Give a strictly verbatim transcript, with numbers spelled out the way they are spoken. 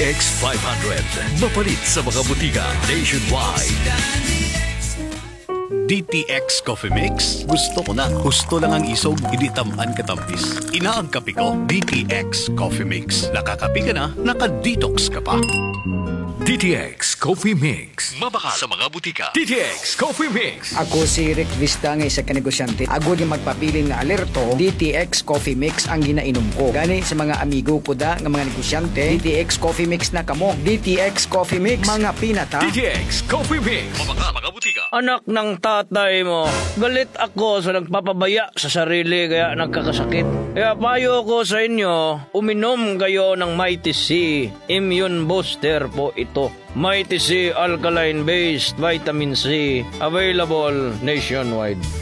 X five hundred. Mapalit sa mga butika nationwide. D T X Coffee Mix. Gusto ko na. Gusto lang ang isog, hindi tamaan katampis. Ina ang kape ko, D T X Coffee Mix. Nakakape ka na, naka-detox ka pa. D T X Coffee Mix. Mabaka sa mga butika. D T X Coffee Mix. Ako si Rick Vista nga isa ka negosyante. Ako yung magpapiling na alerto, D T X Coffee Mix ang ginainom ko. Gani sa mga amigo ko da nga mga negosyante, D T X Coffee Mix na kamo. D T X Coffee Mix, mga pinata. D T X Coffee Mix. Mabaka mga butika. Anak ng tatay mo, galit ako sa nagpapabaya sa sarili kaya nagkakasakit. Kaya payo ko sa inyo, uminom kayo ng Mighty C. Immune Booster po ito. Mighty C Alkaline Based Vitamin C. Available nationwide.